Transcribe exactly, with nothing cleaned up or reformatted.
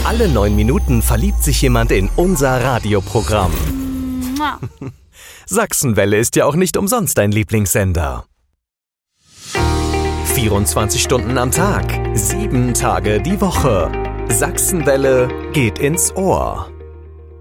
Alle neun Minuten verliebt sich jemand in unser Radioprogramm. Sachsenwelle ist ja auch nicht umsonst dein Lieblingssender. vierundzwanzig Stunden am Tag, sieben Tage die Woche. Sachsenwelle geht ins Ohr.